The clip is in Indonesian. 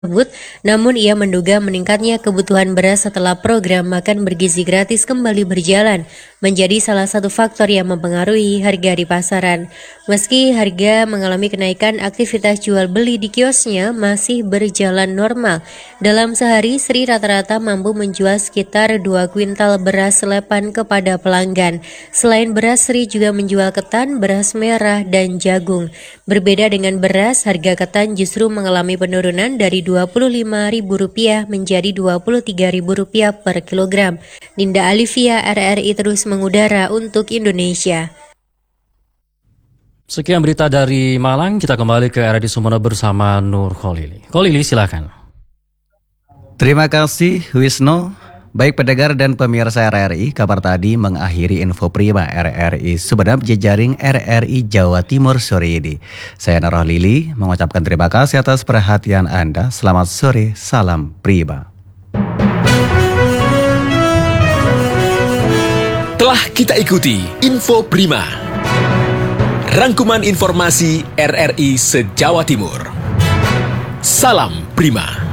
tersebut, namun ia menduga meningkatnya kebutuhan beras setelah program makan bergizi gratis kembali berjalan menjadi salah satu faktor yang mempengaruhi harga di pasaran. Meski harga mengalami kenaikan, aktivitas jual beli di kiosnya masih berjalan normal. Dalam sehari, Sri rata-rata mampu menjual sekitar 2 kuintal beras selepan kepada pelanggan. Selain beras, Sri juga menjual ketan, beras merah, dan jagung. Berbeda dengan beras, harga ketan justru mengalami penurunan dari Rp25.000 menjadi Rp23.000 per kilogram. Ninda Alivia, RRI terus mengudara untuk Indonesia. Sekian berita dari Malang, kita kembali ke RRI Sumeneb bersama Nur Kholili. Kholili, silakan. Terima kasih Wisnu. Baik pendengar dan pemirsa RRI, kabar tadi mengakhiri info prima RRI Sumeneb jejaring RRI Jawa Timur sore ini. Saya Nur Kholili mengucapkan terima kasih atas perhatian Anda. Selamat sore, salam prima. Telah kita ikuti info prima. Rangkuman informasi RRI se-Jawa Timur. Salam prima.